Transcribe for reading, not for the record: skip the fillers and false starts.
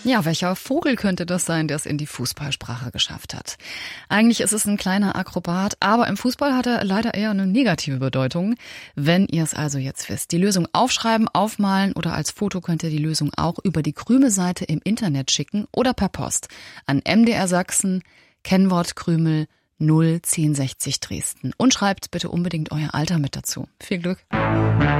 Ja, welcher Vogel könnte das sein, der es in die Fußballsprache geschafft hat? Eigentlich ist es ein kleiner Akrobat, aber im Fußball hat er leider eher eine negative Bedeutung. Wenn ihr es also jetzt wisst, die Lösung aufschreiben, aufmalen oder als Foto könnt ihr die Lösung auch über die Krümel-Seite im Internet schicken oder per Post an MDR Sachsen, Kennwort Krümel 01060 Dresden. Und schreibt bitte unbedingt euer Alter mit dazu. Viel Glück!